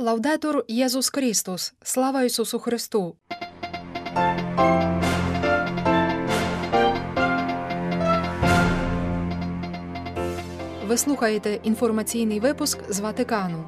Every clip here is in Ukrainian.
Лаудетур Єсус Христос! Слава Ісусу Христу! Ви слухаєте інформаційний випуск з Ватикану.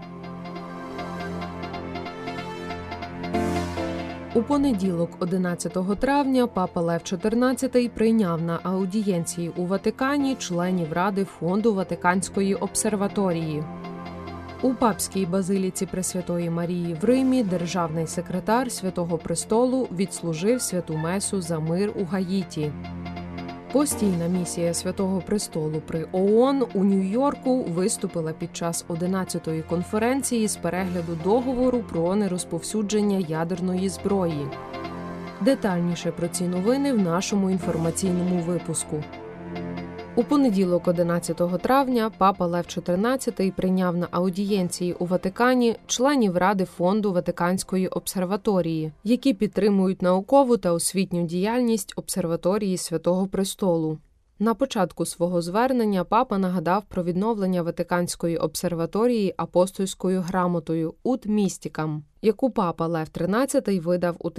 У понеділок, 11 травня, папа Лев XIV прийняв на аудієнції у Ватикані членів Ради Фонду Ватиканської обсерваторії. У папській базиліці Пресвятої Марії в Римі державний секретар Святого Престолу відслужив святу месу за мир у Гаїті. Постійна місія Святого Престолу при ООН у Нью-Йорку виступила під час 11-ї конференції з перегляду договору про нерозповсюдження ядерної зброї. Детальніше про ці новини в нашому інформаційному випуску. У понеділок, 11 травня, папа Лев XIV прийняв на аудієнції у Ватикані членів Ради Фонду Ватиканської обсерваторії, які підтримують наукову та освітню діяльність обсерваторії Святого Престолу. На початку свого звернення папа нагадав про відновлення Ватиканської обсерваторії апостольською грамотою «Ut Mysticam», яку папа Лев XIII видав у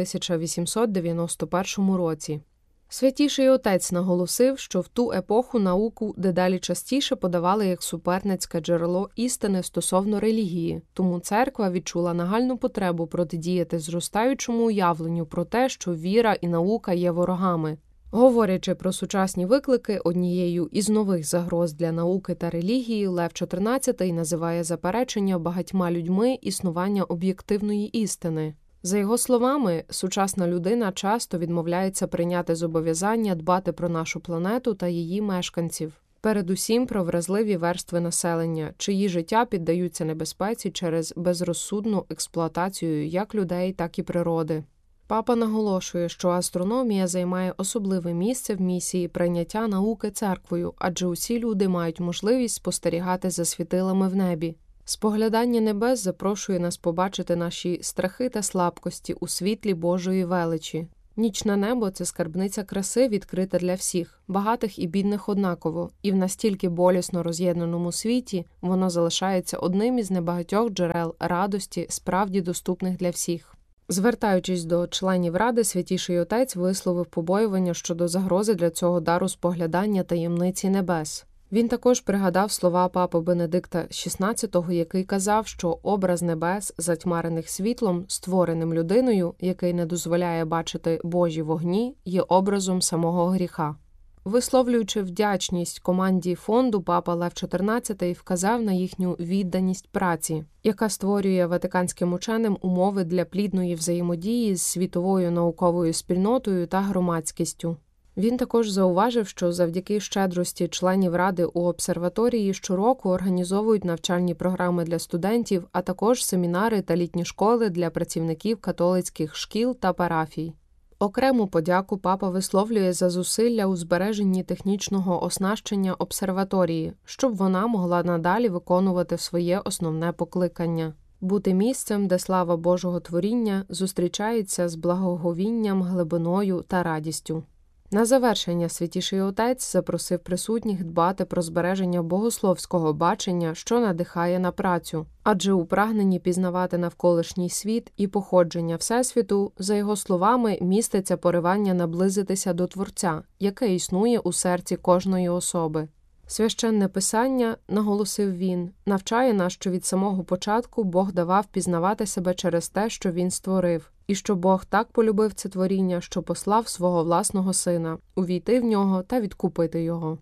1891 році. Святіший Отець наголосив, що в ту епоху науку дедалі частіше подавали як суперницьке джерело істини стосовно релігії, тому церква відчула нагальну потребу протидіяти зростаючому уявленню про те, що віра і наука є ворогами. Говорячи про сучасні виклики, однією із нових загроз для науки та релігії Лев XIV називає заперечення багатьма людьми існування об'єктивної істини. За його словами, сучасна людина часто відмовляється прийняти зобов'язання дбати про нашу планету та її мешканців. Передусім про вразливі верстви населення, чиї життя піддаються небезпеці через безрозсудну експлуатацію як людей, так і природи. Папа наголошує, що астрономія займає особливе місце в місії прийняття науки церквою, адже усі люди мають можливість спостерігати за світилами в небі. Споглядання небес запрошує нас побачити наші страхи та слабкості у світлі Божої величі. Нічне небо – це скарбниця краси, відкрита для всіх, багатих і бідних однаково, і в настільки болісно роз'єднаному світі воно залишається одним із небагатьох джерел радості, справді доступних для всіх. Звертаючись до членів Ради, Святіший Отець висловив побоювання щодо загрози для цього дару споглядання таємниці небес. Він також пригадав слова папи Бенедикта XVI, який казав, що образ небес, затьмарених світлом, створеним людиною, який не дозволяє бачити Божі вогні, є образом самого гріха. Висловлюючи вдячність команді фонду, папа Лев XIV вказав на їхню відданість праці, яка створює ватиканським ученим умови для плідної взаємодії з світовою науковою спільнотою та громадськістю. Він також зауважив, що завдяки щедрості членів Ради у обсерваторії щороку організовують навчальні програми для студентів, а також семінари та літні школи для працівників католицьких шкіл та парафій. Окрему подяку папа висловлює за зусилля у збереженні технічного оснащення обсерваторії, щоб вона могла надалі виконувати своє основне покликання – бути місцем, де слава Божого творіння зустрічається з благоговінням, глибиною та радістю. На завершення Святіший Отець запросив присутніх дбати про збереження богословського бачення, що надихає на працю. Адже у прагненні пізнавати навколишній світ і походження Всесвіту, за його словами, міститься поривання наблизитися до Творця, яке існує у серці кожної особи. Священне Писання, наголосив він, навчає нас, що від самого початку Бог давав пізнавати себе через те, що Він створив, і що Бог так полюбив це творіння, що послав свого власного Сина, увійти в нього та відкупити його.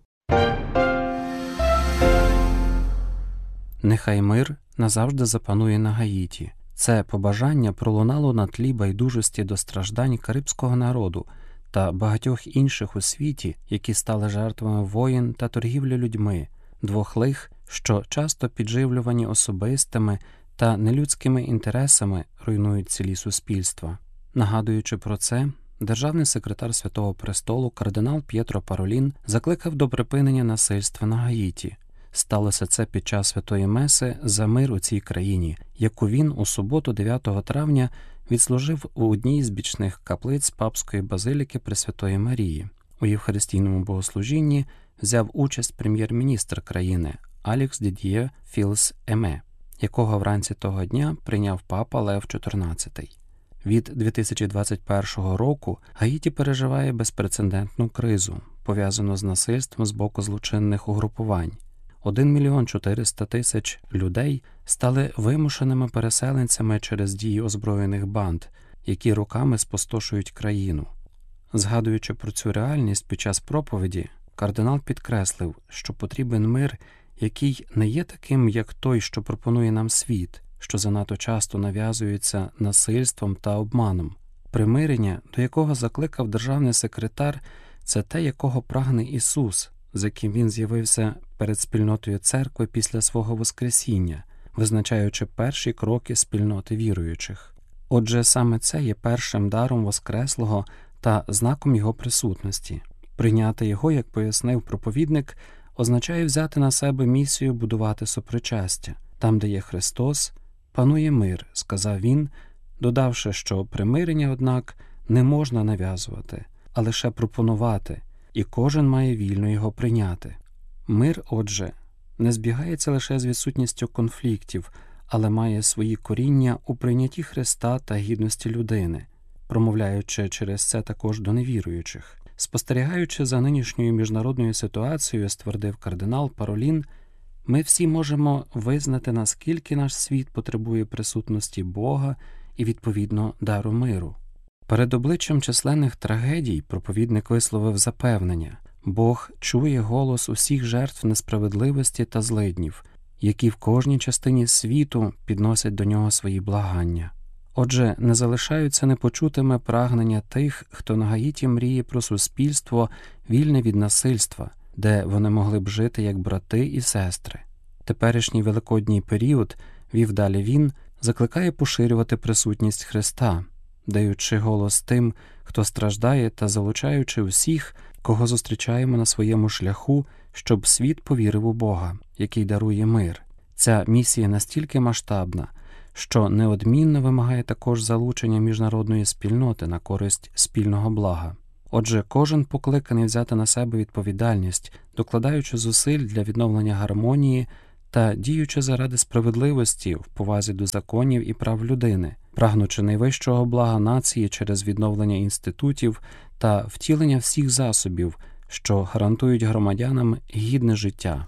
Нехай мир назавжди запанує на Гаїті. Це побажання пролунало на тлі байдужості до страждань карибського народу та багатьох інших у світі, які стали жертвами воєн та торгівлі людьми, двох лих, що часто підживлювані особистими та нелюдськими інтересами руйнують цілі суспільства. Нагадуючи про це, державний секретар Святого Престолу кардинал П'єтро Паролін закликав до припинення насильства на Гаїті. Сталося це під час Святої Меси за мир у цій країні, яку він у суботу 9 травня відслужив у одній з бічних каплиць папської базиліки Пресвятої Марії. У євхаристійному богослужінні взяв участь прем'єр-міністр країни Алікс Дід'є Філс Еме, якого вранці того дня прийняв папа Лев XIV. Від 2021 року Гаїті переживає безпрецедентну кризу, пов'язану з насильством з боку злочинних угрупувань. 1 мільйон 400 тисяч людей стали вимушеними переселенцями через дії озброєних банд, які роками спустошують країну. Згадуючи про цю реальність під час проповіді, кардинал підкреслив, що потрібен мир, який не є таким, як той, що пропонує нам світ, що занадто часто нав'язується насильством та обманом. Примирення, до якого закликав державний секретар, це те, якого прагне Ісус, з яким Він з'явився перед спільнотою церкви після свого Воскресіння, визначаючи перші кроки спільноти віруючих. Отже, саме це є першим даром Воскреслого та знаком Його присутності. Прийняти Його, як пояснив проповідник, означає взяти на себе місію будувати сопричастя. Там, де є Христос, панує мир, сказав він, додавши, що примирення, однак, не можна нав'язувати, а лише пропонувати, і кожен має вільно його прийняти. Мир, отже, не збігається лише з відсутністю конфліктів, але має свої коріння у прийнятті Христа та гідності людини, промовляючи через це також до невіруючих. Спостерігаючи за нинішньою міжнародною ситуацією, ствердив кардинал Паролін, ми всі можемо визнати, наскільки наш світ потребує присутності Бога і, відповідно, дару миру. Перед обличчям численних трагедій проповідник висловив запевнення: Бог чує голос усіх жертв несправедливості та злиднів, які в кожній частині світу підносять до нього свої благання. Отже, не залишаються непочутими прагнення тих, хто на Гаїті мріє про суспільство, вільне від насильства, де вони могли б жити як брати і сестри. Теперішній великодній період, вів далі він, закликає поширювати присутність Христа, даючи голос тим, хто страждає, та залучаючи всіх, кого зустрічаємо на своєму шляху, щоб світ повірив у Бога, який дарує мир. Ця місія настільки масштабна, що неодмінно вимагає також залучення міжнародної спільноти на користь спільного блага. Отже, кожен покликаний взяти на себе відповідальність, докладаючи зусиль для відновлення гармонії та діючи заради справедливості в повазі до законів і прав людини, прагнучи найвищого блага нації через відновлення інститутів та втілення всіх засобів, що гарантують громадянам гідне життя.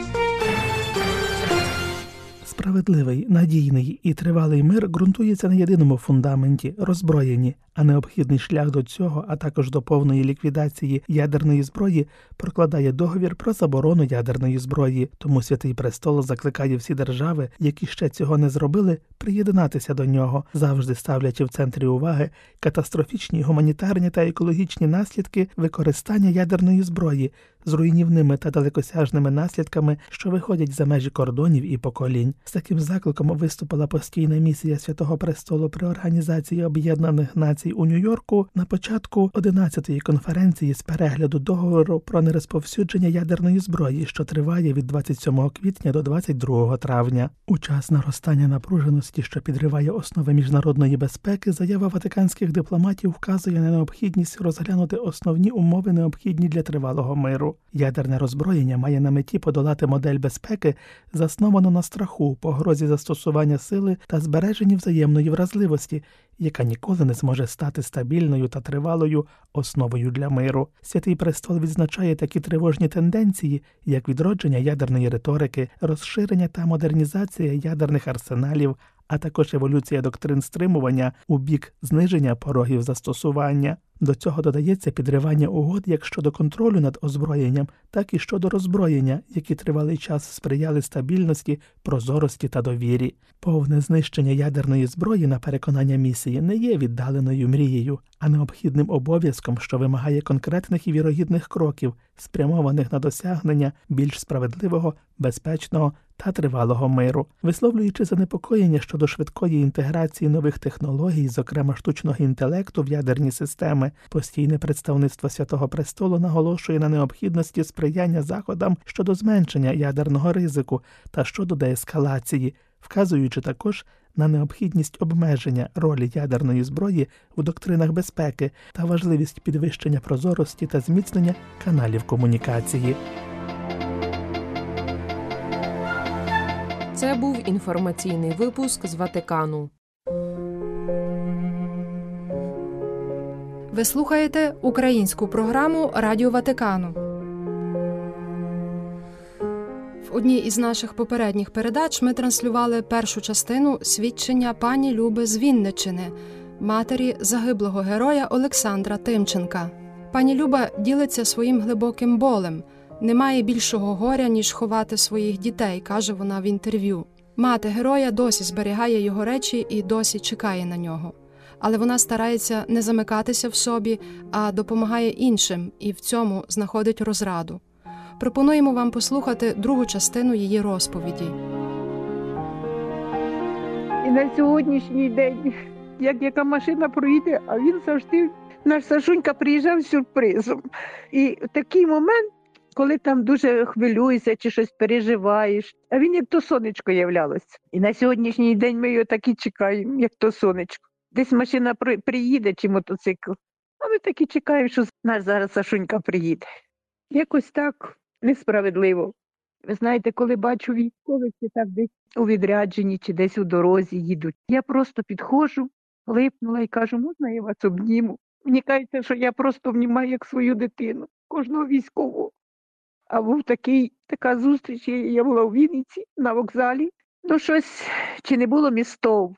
Справедливий, надійний і тривалий мир ґрунтується на єдиному фундаменті – роззброєнні, а необхідний шлях до цього, а також до повної ліквідації ядерної зброї прокладає договір про заборону ядерної зброї. Тому Святий Престол закликає всі держави, які ще цього не зробили, приєднатися до нього, завжди ставлячи в центрі уваги катастрофічні гуманітарні та екологічні наслідки використання ядерної зброї з руйнівними та далекосяжними наслідками, що виходять за межі кордонів і поколінь. З таким закликом виступила постійна місія Святого Престолу при Організації Об'єднаних Націй у Нью-Йорку на початку 11-ї конференції з перегляду договору про нерозповсюдження ядерної зброї, що триває від 27 квітня до 22 травня. У час наростання напруженості, що підриває основи міжнародної безпеки, заява ватиканських дипломатів вказує на необхідність розглянути основні умови, необхідні для тривалого миру. Ядерне роззброєння має на меті подолати модель безпеки, засновану на страху, погрозі застосування сили та збереженні взаємної вразливості, яка ніколи не зможе стати стабільною та тривалою основою для миру. Святий Престол відзначає такі тривожні тенденції, як відродження ядерної риторики, розширення та модернізація ядерних арсеналів, а також еволюція доктрин стримування у бік зниження порогів застосування. До цього додається підривання угод як щодо контролю над озброєнням, так і щодо роззброєння, які тривалий час сприяли стабільності, прозорості та довірі. Повне знищення ядерної зброї, на переконання місії, не є віддаленою мрією, а необхідним обов'язком, що вимагає конкретних і вірогідних кроків, спрямованих на досягнення більш справедливого, безпечного та тривалого миру. Висловлюючи занепокоєння щодо швидкої інтеграції нових технологій, зокрема штучного інтелекту в ядерні системи, постійне представництво Святого Престолу наголошує на необхідності сприяння заходам щодо зменшення ядерного ризику та щодо деескалації, вказуючи також на необхідність обмеження ролі ядерної зброї в доктринах безпеки та важливість підвищення прозорості та зміцнення каналів комунікації. Це Це був інформаційний випуск з Ватикану. Ви слухаєте українську програму Радіо Ватикану. В одній із наших попередніх передач ми транслювали першу частину свідчення пані Люби з Вінниччини, матері загиблого героя Олександра Тимченка. Пані Люба ділиться своїм глибоким болем. Немає більшого горя, ніж ховати своїх дітей, каже вона в інтерв'ю. Мати героя досі зберігає його речі і досі чекає на нього. Але вона старається не замикатися в собі, а допомагає іншим і в цьому знаходить розраду. Пропонуємо вам послухати другу частину її розповіді. І на сьогоднішній день, як яка машина проїде, а він завжди, наш Сашунька приїжджав з сюрпризом. І такий момент, коли там дуже хвилюєшся чи щось переживаєш, а він як то сонечко являлося. І на сьогоднішній день ми його так і чекаємо, як то сонечко. Десь машина приїде чи мотоцикл, а ми так і чекаємо, що наш зараз Сашунька приїде. Якось так несправедливо. Ви знаєте, коли бачу військових, чи так десь у відрядженні, чи десь у дорозі їдуть, я просто підходжу, липнула і кажу, можна я вас обніму? Мені кажеться, що я просто обнімаю як свою дитину, кожного військового. А був така зустріч, я була у Вінниці на вокзалі. Ну, щось, чи не було містов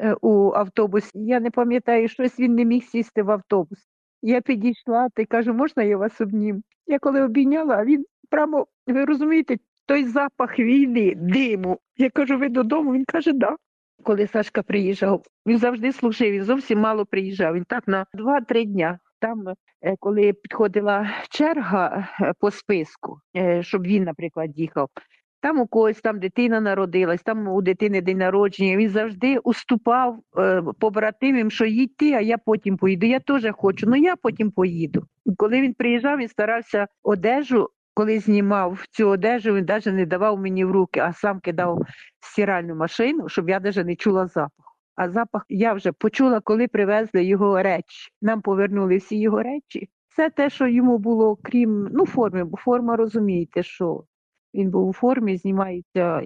у автобусі, я не пам'ятаю, щось він не міг сісти в автобус. Я підійшла та й кажу, можна я вас обніму? Я коли обійняла, а він прямо, ви розумієте, той запах війни, диму. Я кажу, ви додому? Він каже, да. Коли Сашка приїжджав, він завжди служив, він зовсім мало приїжджав. Він так на 2-3 дня. Там, коли підходила черга по списку, щоб він, наприклад, їхав, там у когось там дитина народилась, там у дитини день народження, він завжди уступав побратимам, що їдь ти, а я потім поїду. Я теж хочу, але я потім поїду. І коли він приїжджав, він старався одежу, коли знімав цю одежу, він навіть не давав мені в руки, а сам кидав в стиральну машину, щоб я навіть не чула запах. А запах я вже почула, коли привезли його речі. Нам повернули всі його речі. Все те, що йому було, крім форми, бо форма, розумієте, що він був у формі, знімається.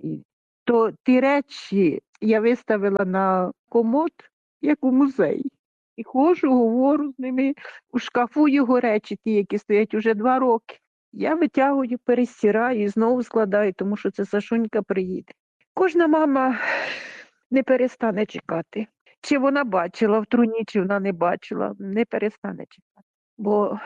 То ті речі я виставила на комод, як у музеї. І ходжу, говорю з ними, у шкафу його речі, ті, які стоять уже 2 роки. Я витягую, перестираю і знову складаю, тому що це Сашунька приїде. Кожна мама не перестане чекати. Чи вона бачила в труні, чи вона не бачила, не перестане чекати. Бо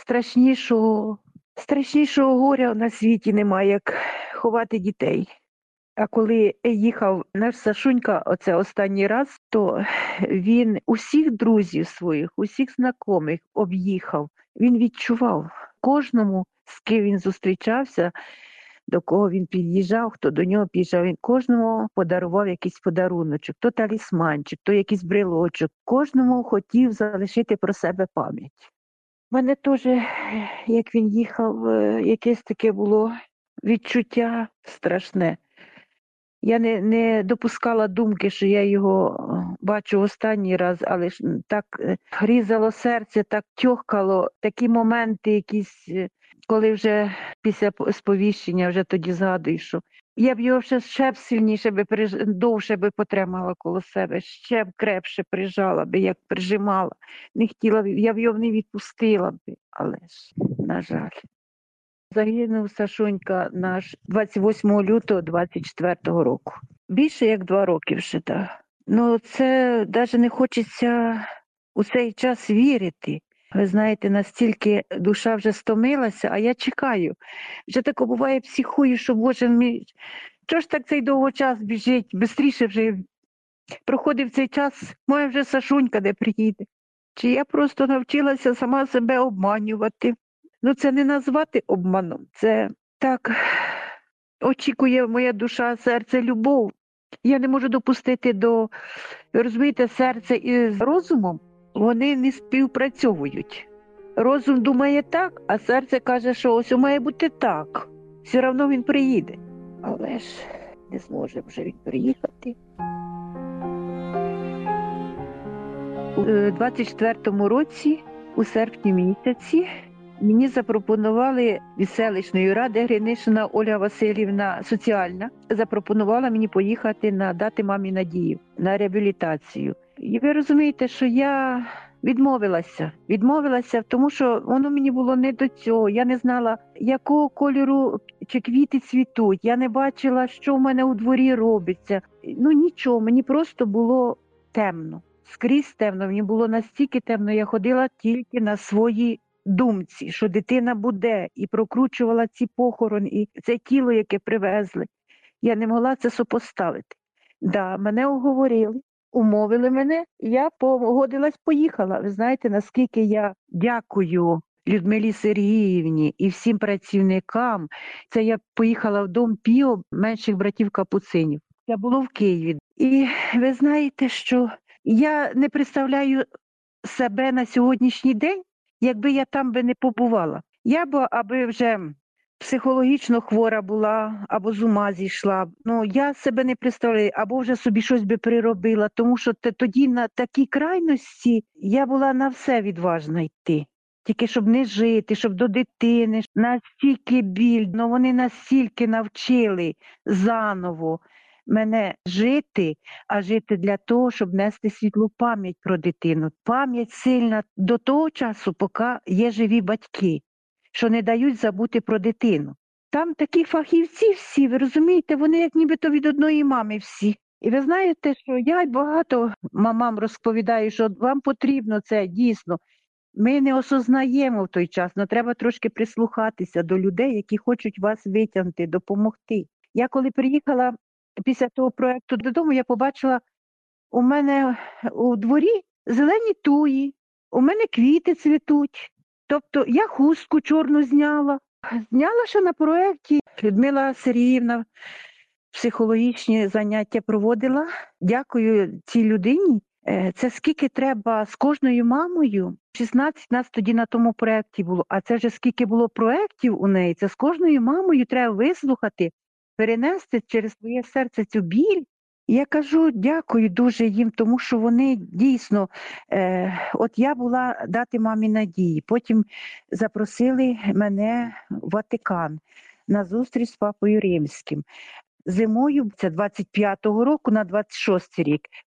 страшнішого горя на світі немає, як ховати дітей. А коли їхав наш Сашунька оце останній раз, то він усіх друзів своїх, усіх знайомих об'їхав. Він відчував кожному, з ким він зустрічався, до кого він під'їжджав, хто до нього під'їжджав, він кожному подарував якийсь подаруночок, то талісманчик, то якийсь брелочок. Кожному хотів залишити про себе пам'ять. У мене теж, як він їхав, якесь таке було відчуття страшне. Я не допускала думки, що я його бачу останній раз, але ж так різало серце, так тьохкало, такі моменти якісь, коли вже після сповіщення, вже тоді згадую, що я б його ще б сильніше, довше би потримала коло себе, ще б крепше прижала би, як прижимала. Не хотіла, я б його не відпустила би, але ж, на жаль. Загинув Сашунька наш 28 лютого 24-го року. Більше як 2 роки вже, так. Ну, це навіть не хочеться у цей час вірити. Ви знаєте, настільки душа вже стомилася, а я чекаю. Вже таке буває, психую, що, Боже мій, чого ж так цей довго час біжить, бистріше вже проходив цей час, моя вже Сашунька де приїде. Чи я просто навчилася сама себе обманювати. Ну, це не назвати обманом, це так очікує моя душа, серце, любов. Я не можу допустити розумієте, серце і розумом, вони не співпрацьовують. Розум думає так, а серце каже, що ось має бути так. Все одно він приїде. Але ж не зможе вже він приїхати. У 24-му році, у серпні місяці, Мені запропонували від селищної ради Гринишина Ольга Васильівна, соціальна, запропонувала мені поїхати дати мамі надію на реабілітацію. І ви розумієте, що я відмовилася, тому що воно мені було не до цього. Я не знала, якого кольору чи квіти цвітуть. Я не бачила, що в мене у дворі робиться. Нічого, мені просто було темно. Скрізь темно, мені було настільки темно, я ходила тільки на свої думці, що дитина буде, і прокручувала ці похорони, і це тіло, яке привезли. Я не могла це сопоставити. Мене оговорили, умовили мене, я погодилась, поїхала. Ви знаєте, наскільки я дякую Людмилі Сергіївні і всім працівникам. Це я поїхала в дом Піо менших братів Капуцинів. Це було в Києві. І ви знаєте, що я не представляю себе на сьогоднішній день, якби я там би не побувала. Я б аби вже психологічно хвора була, або з ума зійшла. Я себе не представляю, або вже собі щось би приробила, тому що тоді на такій крайності я була на все відважна йти. Тільки щоб не жити, щоб до дитини, настільки біль, вони настільки навчили заново мене жити, а жити для того, щоб нести світлу пам'ять про дитину. Пам'ять сильна до того часу, поки є живі батьки, що не дають забути про дитину. Там такі фахівці всі, ви розумієте, вони як нібито від одної мами всі. І ви знаєте, що я багато мамам розповідаю, що вам потрібно це дійсно. Ми не осознаємо в той час, але треба трошки прислухатися до людей, які хочуть вас витягнути, допомогти. Я коли приїхала після того проєкту додому, я побачила у мене у дворі зелені туї, у мене квіти цвітуть. Тобто я хустку чорну зняла ще на проєкті. Людмила Сергіївна психологічні заняття проводила. Дякую цій людині. Це скільки треба з кожною мамою. 16 нас тоді на тому проєкті було, а це вже скільки було проєктів у неї. Це з кожною мамою треба вислухати, перенести через своє серце цю біль. Я кажу, дякую дуже їм, тому що вони дійсно, от я була дати мамі надії, потім запросили мене в Ватикан на зустріч з Папою Римським. Зимою, це 25-го року на 26-й рік,